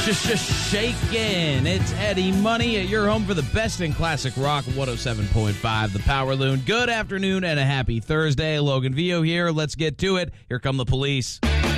Just shaking. It's Eddie Money at your home for the best in classic rock, 107.5 The Power Loon. Good afternoon and a happy Thursday. Logan Vio here. Let's get to it. Here come the police.